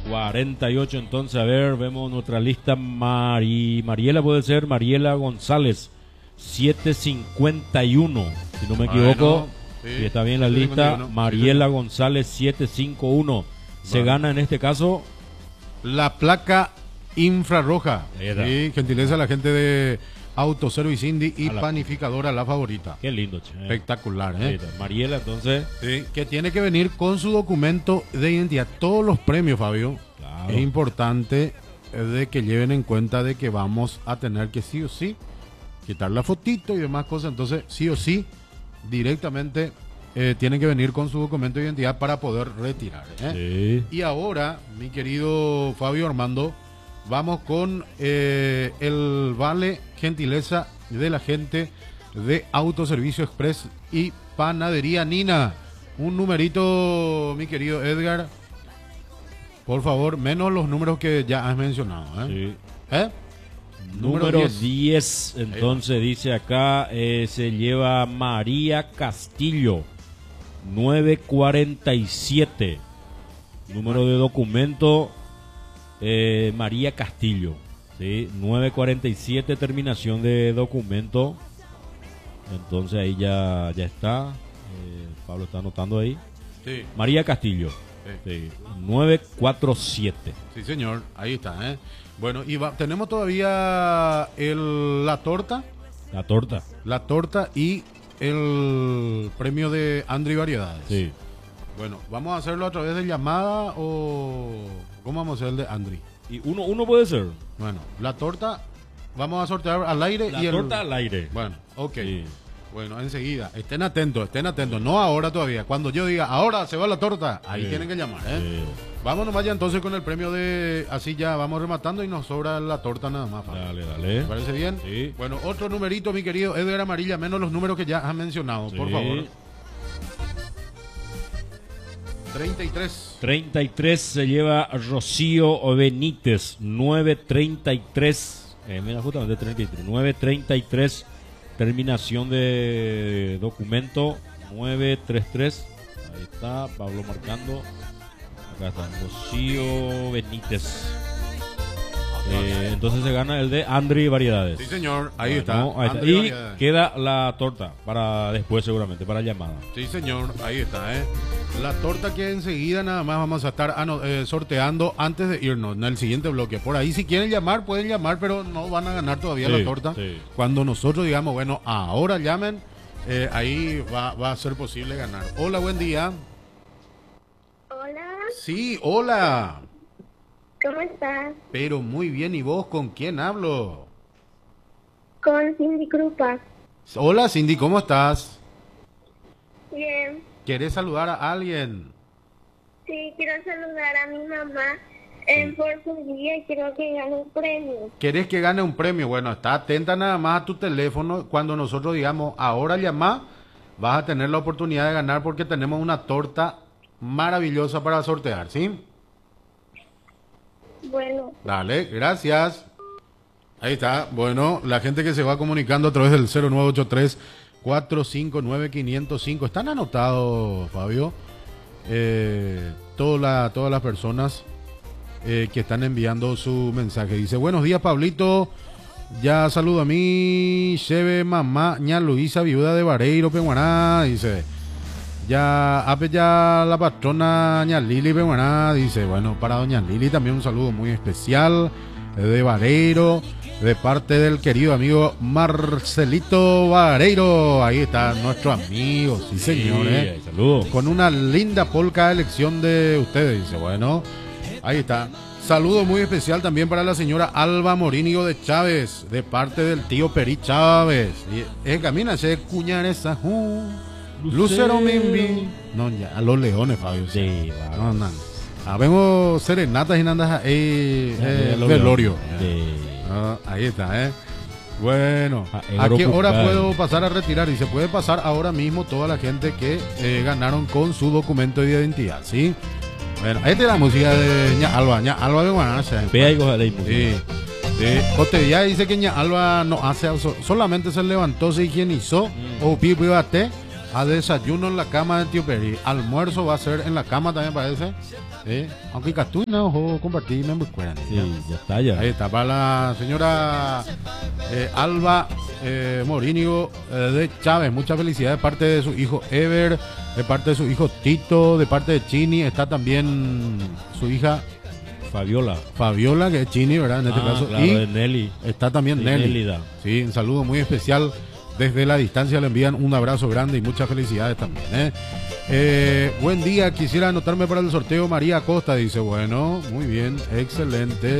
48, entonces, a ver, vemos nuestra lista. Mariela puede ser, Mariela González, 751, si no me equivoco. Sí, si está bien la lista, 751. Mariela González, 751. Se gana en este caso la placa infrarroja. Sí, gentileza a la gente de Autoservice Indy y Panificadora La Favorita. Qué lindo, che. Espectacular, Ahí está. Mariela, entonces. Sí, que tiene que venir con su documento de identidad. Todos los premios, Fabio. Claro. Es importante de que lleven en cuenta de que vamos a tener que sí o sí quitar la fotito y demás cosas. Entonces, sí o sí, directamente tienen que venir con su documento de identidad para poder retirar. Sí. Y ahora, mi querido Fabio Armando, vamos con el vale gentileza de la gente de Autoservicio Express y Panadería Nina. Un numerito, mi querido Edgar. Por favor, menos los números que ya has mencionado. Sí. Número 10, entonces dice acá, se lleva María Castillo, 947. Número de documento, María Castillo, ¿sí? 947, terminación de documento. Entonces ahí ya está. Pablo está anotando ahí. Sí. María Castillo. Sí, 947. Sí, señor, ahí está. Bueno, y tenemos todavía la torta. La torta y el premio de Andri Variedades. Sí. Bueno, ¿vamos a hacerlo a través de llamada o cómo vamos a hacer el de Andri? Y uno puede ser. Bueno, la torta vamos a sortear al aire. La torta al aire. Bueno, ok. Sí. Bueno, enseguida, estén atentos, no ahora todavía. Cuando yo diga, ahora se va la torta, ahí tienen que llamar, Vamos nomás ya entonces con el premio de, así ya vamos rematando y nos sobra la torta nada más. Dale. ¿Me parece bien? Sí. Bueno, otro numerito, mi querido Edgar Amarilla, menos los números que ya has mencionado, por favor. 33 se lleva Rocío Benítez, 933. Mira, justamente 33. 933. Terminación de documento 933. Ahí está, Pablo marcando. Acá está, Rocío Benítez. Entonces se gana el de Andri Variedades. Sí, señor, ahí Bueno, está. Y Variedades. Queda la torta para después, seguramente, para llamada. Sí, señor, ahí está. La torta que enseguida nada más vamos a estar sorteando antes de irnos en el siguiente bloque. Por ahí, si quieren llamar, pueden llamar, pero no van a ganar todavía la torta. Sí. Cuando nosotros digamos, bueno, ahora llamen, ahí va a ser posible ganar. Hola, buen día. Hola. Sí, hola. ¿Cómo estás? Pero muy bien, ¿y vos con quién hablo? Con Cindy Krupa. Hola, Cindy, ¿cómo estás? Bien. ¿Querés saludar a alguien? Sí, quiero saludar a mi mamá por su día y quiero que gane un premio. ¿Querés que gane un premio? Bueno, está atenta nada más a tu teléfono. Cuando nosotros digamos, ahora llama, vas a tener la oportunidad de ganar porque tenemos una torta maravillosa para sortear, ¿sí? Bueno. Dale, gracias. Ahí está. Bueno, la gente que se va comunicando a través del 0983-459-505. ¿Están anotados, Fabio? Todas las personas que están enviando su mensaje. Dice, buenos días, Pablito. Ya saludo a mí, Cheve, mamá, ña Luisa, viuda de Vareiro, Peguaná. Dice, ya la patrona ña Lili, Peguaná. Dice, bueno, para doña Lili también un saludo muy especial de Vareiro, de parte del querido amigo Marcelito Vareiro. Ahí está nuestro amigo, sí señor, saludos. Con una linda polka de elección de ustedes, dice, bueno, ahí está. Saludo muy especial también para la señora Alba Morínigo de Chávez, de parte del tío Peri Chávez. Camina, se cuñar esa, Lucero Mimbi. No, ya, a los leones, Fabio. Sí, no. Vemos serenatas y nandas velorio. Ahí está, Bueno, ¿a qué hora puedo pasar a retirar? Y se puede pasar ahora mismo toda la gente que ganaron con su documento de identidad, ¿sí? Bueno, esta es la música de ña Alba de Guanacha. Sí. Cotería dice que ña Alba no hace, solamente se levantó, se higienizó, o pipo y bate, A desayuno en la cama de Tío Peri. Almuerzo va a ser en la cama también, parece. Aunque Castú no ojo, compartir, me recuerdan. Sí, ya está ya. Ahí está, para la señora Alba Morínigo de Chávez. Muchas felicidades de parte de su hijo Ever, de parte de su hijo Tito, de parte de Chini. Está también su hija Fabiola, que es Chini, ¿verdad? En este caso. Claro, y de Nelly. está también Sí, Nelly. Nélida. Sí, un saludo muy especial. Desde la distancia le envían un abrazo grande y muchas felicidades también. Buen día, quisiera anotarme para el sorteo. María Acosta dice, bueno, muy bien, excelente.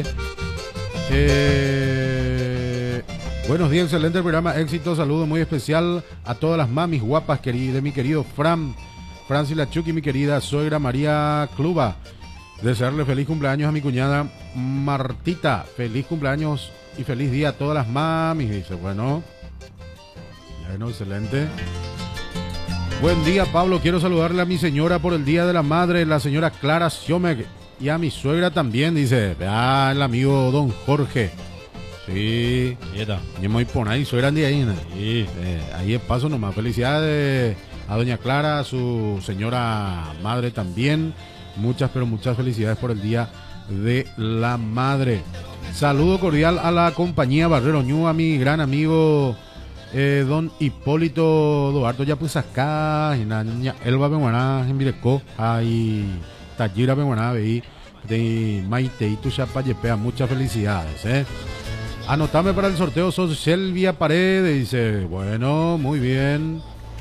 Buenos días, excelente programa, éxito, saludo muy especial a todas las mamis guapas de mi querido Francis Lachuki, mi querida suegra María Cluba. Desearle feliz cumpleaños a mi cuñada Martita, feliz cumpleaños y feliz día a todas las mamis, dice, bueno, excelente. Buen día, Pablo, quiero saludarle a mi señora por el Día de la Madre, la señora Clara Siomek, y a mi suegra también, dice, el amigo don Jorge. Sí, y muy por ahí, suegra de ahí, ¿no? Sí. Ahí es paso nomás. Felicidades a doña Clara, a su señora madre también. Muchas, pero muchas felicidades por el Día de la Madre. Saludo cordial a la compañía Barrero Ñu, a mi gran amigo don Hipólito Duarto, ya pues acá, y la niña Elba Benguaná, en Virecó, ahí, Tallira Benguaná, veí, de Maite y tu chapa yepea, muchas felicidades, Anotame para el sorteo, sos Selvia Paredes, dice, bueno, muy bien.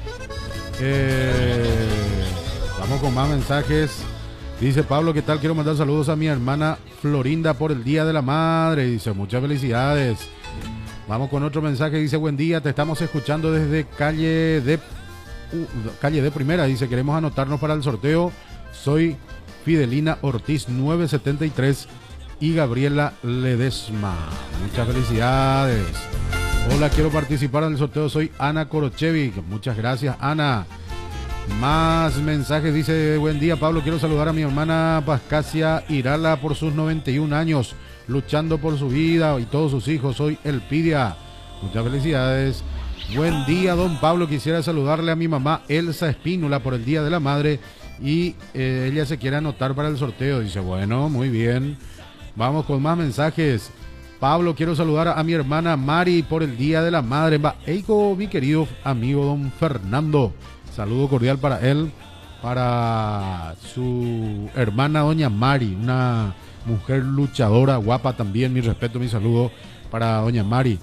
Vamos con más mensajes. Dice Pablo, ¿qué tal? Quiero mandar saludos a mi hermana Florinda por el Día de la Madre, dice, muchas felicidades. Vamos con otro mensaje, dice, buen día, te estamos escuchando desde calle de Primera, dice, queremos anotarnos para el sorteo, soy Fidelina Ortiz 973 y Gabriela Ledesma, muchas felicidades. Hola, quiero participar en el sorteo, soy Ana Korochevic, muchas gracias Ana. Más mensajes, dice, buen día Pablo, quiero saludar a mi hermana Pascasia Irala por sus 91 años, luchando por su vida y todos sus hijos, soy Elpidia, muchas felicidades. Buen día don Pablo, quisiera saludarle a mi mamá Elsa Espínola por el Día de la Madre y ella se quiere anotar para el sorteo, dice, bueno, muy bien. Vamos con más mensajes. Pablo, quiero saludar a mi hermana Mari por el Día de la Madre. Eiko, mi querido amigo don Fernando, saludo cordial para él, para su hermana doña Mari, una mujer luchadora, guapa también, mi respeto, mi saludo para doña Mari.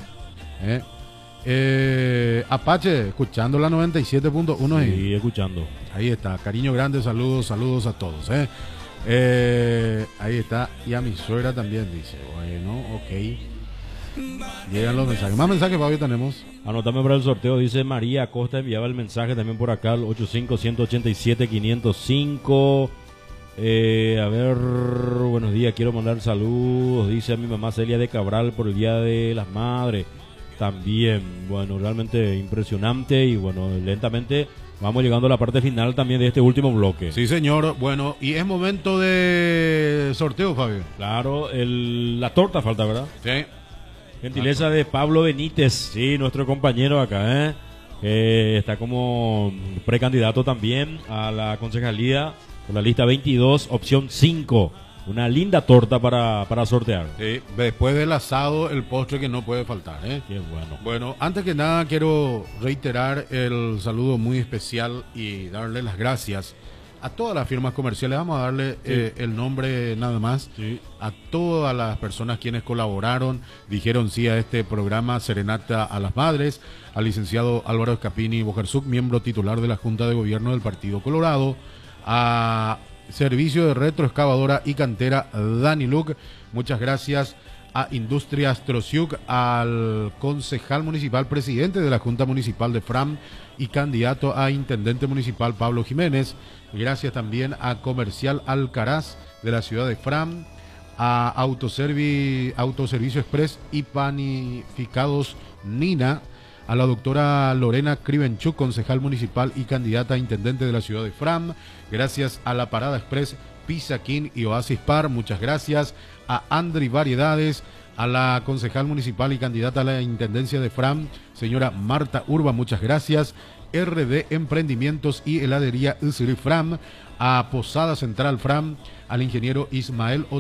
Apache, escuchando la 97.1. Sí, escuchando. Ahí está, cariño grande, saludos a todos. Ahí está, y a mi suegra también, dice, bueno, ok. Llegan los mensajes. Más mensajes, Fabio, tenemos. Anotame para el sorteo, dice María Acosta, enviaba el mensaje también por acá, al 85-187-505. A ver, buenos días, quiero mandar saludos, dice a mi mamá Celia de Cabral por el Día de las Madres. También, bueno, realmente impresionante y bueno, lentamente vamos llegando a la parte final también de este último bloque. Sí, señor. Bueno, y es momento de sorteo, Fabio. Claro, la torta falta, ¿verdad? Sí. Gentileza de Pablo Benítez, sí, nuestro compañero acá, está como precandidato también a la concejalía por la lista 22, opción 5. Una linda torta para sortear. Sí, después del asado, el postre que no puede faltar, Qué bueno. Bueno, antes que nada quiero reiterar el saludo muy especial y darle las gracias a todas las firmas comerciales. Vamos a darle el nombre nada más. Sí. A todas las personas quienes colaboraron, dijeron sí a este programa Serenata a las Madres, al licenciado Álvaro Escapini Bojersuk, miembro titular de la Junta de Gobierno del Partido Colorado, a Servicio de Retroexcavadora y Cantera Dani Luc, muchas gracias a Industrias Trosiuk, al concejal municipal presidente de la Junta Municipal de Fram y candidato a intendente municipal Pablo Jiménez, gracias también a Comercial Alcaraz de la ciudad de Fram, a Autoservicio Express y Panificados Nina, a la doctora Lorena Krivenchuk, concejal municipal y candidata a intendente de la ciudad de Fram, gracias a la Parada Express Pizza King y Oasis Par, muchas gracias a Andri Variedades, a la concejal municipal y candidata a la intendencia de Fram, señora Marta Urba, muchas gracias, RD Emprendimientos y heladería Usri Fram, a Posada Central Fram, al ingeniero Ismael